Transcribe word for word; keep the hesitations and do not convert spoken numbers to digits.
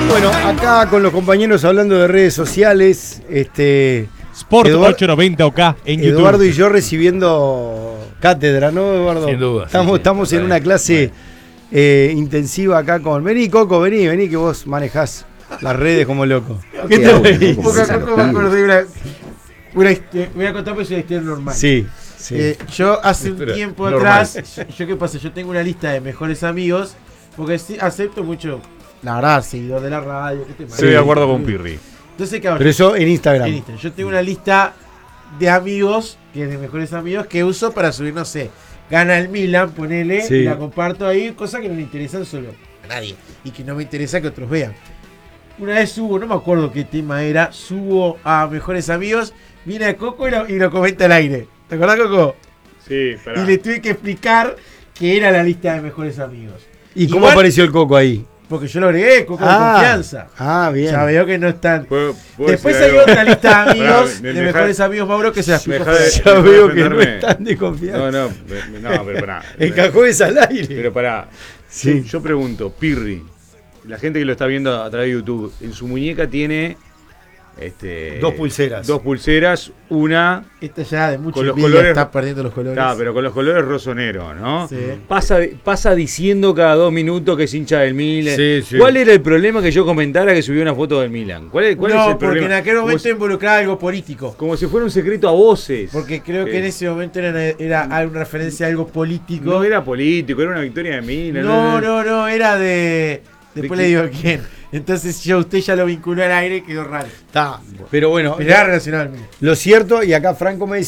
Bueno, acá con los compañeros hablando de redes sociales, este Sport Eduard- ochocientos noventa O K en YouTube. Eduardo y yo recibiendo cátedra, ¿no, Eduardo? Sin duda. Estamos, sí, sí, estamos en una clase eh, intensiva acá con... Vení, Coco, vení, vení, que vos manejás las redes como loco. ¿Qué te reís? Poco a poco me acordé de una, una histi- voy a contar pues una historia normal. Sí, sí. Eh, yo hace un Historia tiempo normal. atrás, yo, yo qué pasa, yo tengo una lista de mejores amigos, porque sí, acepto mucho, la verdad, seguidor de la radio. ¿Qué te Estoy de parece? acuerdo con Pirri. Entonces, ¿qué hago? Pero eso en Instagram. En Instagram. Yo tengo una lista de amigos, que es de mejores amigos, que uso para subir, no sé, gana el Milan, ponele, Sí. y la comparto ahí, cosas que no me interesan solo a nadie, y que no me interesa que otros vean. Una vez subo, no me acuerdo qué tema era, subo a mejores amigos, viene a Coco y lo, y lo comenta al aire. ¿Te acordás, Coco? Sí, Y le tuve que explicar que era la lista de mejores amigos. ¿Y cómo Igual- apareció el Coco ahí? Porque yo lo agregué, Coco de Ah, confianza. ah, bien. Ya veo que no están. ¿Puedo- puedo Después decir hay algo? otra lista de amigos, Pará, me- de me mejores dejá- amigos, Mauro, que se las me explico. dejá de- Ya Deja veo que no defenderme. están de confianza. No, no, me- no, pero pará. El cajón es al aire. Pero pará. Sí. Yo pregunto, Pirri, la gente que lo está viendo a través de YouTube, en su muñeca tiene este, Dos pulseras. Dos pulseras, una. Esta ya de mucho Con los envidia colores- está perdiendo los colores. Ah, pero con los colores rosonero, ¿no? Sí. Pasa, pasa diciendo cada dos minutos que es hincha del Milan. Sí, sí. ¿Cuál era el problema que yo comentara que subió una foto del Milan? ¿Cuál, es- cuál no, es el porque problema? en aquel Como momento si- involucraba algo político. Como si fuera un secreto a voces. Porque creo que Eh, en ese momento era, era alguna referencia a algo político. No era político, era una victoria de Milan. no, no, no, era de. Después ¿De le digo quién. Entonces yo usted ya lo vinculó al aire y quedó raro. Está. Pero bueno, Pero era relacionado al mío. lo cierto, y acá Franco me